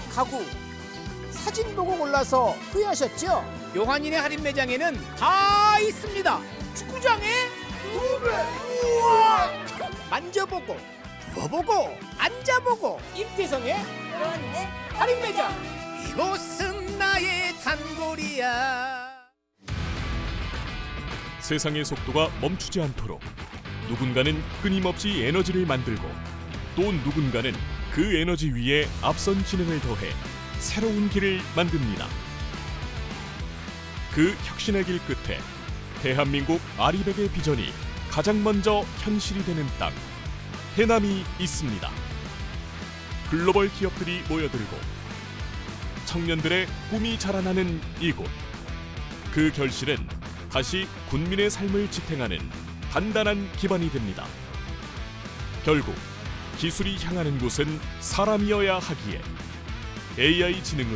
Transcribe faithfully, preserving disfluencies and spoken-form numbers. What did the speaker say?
가구 사진 보고 골라서 후회하셨죠? 요한이네 할인 매장에는 다 있습니다. 축구장에 두 배. 우와! 만져보고 부어보고 앉아보고 임태성의 요한이네 할인 매장. 이곳은 나의 단골이야. 세상의 속도가 멈추지 않도록 누군가는 끊임없이 에너지를 만들고 또 누군가는 그 에너지 위에 앞선 지능을 더해 새로운 길을 만듭니다. 그 혁신의 길 끝에 대한민국 아리백의 비전이 가장 먼저 현실이 되는 땅, 해남이 있습니다. 글로벌 기업들이 모여들고 청년들의 꿈이 자라나는 이곳. 그 결실은 다시 군민의 삶을 지탱하는 단단한 기반이 됩니다. 결국 기술이 향하는 곳은 사람이어야 하기에 에이아이 지능은